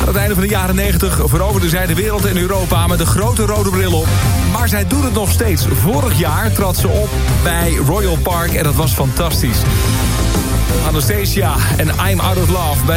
het einde van de jaren 90 veroverde zij de wereld in Europa met een grote rode bril op. Maar zij doet het nog steeds. Vorig jaar trad ze op bij Royal Park en dat was fantastisch. Anastasia en I'm Out of Love bij